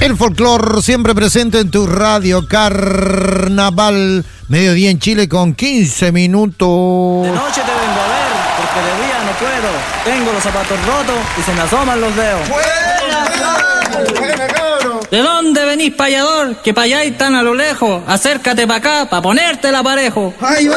El folclor siempre presente en tu radio. Carnaval, mediodía en Chile con 15 minutos. De noche te vengo a ver, porque de día no puedo. Tengo los zapatos rotos y se me asoman los dedos. ¿De dónde venís, payador? Que payáis tan a lo lejos. Acércate pa' acá, pa' ponerte el aparejo.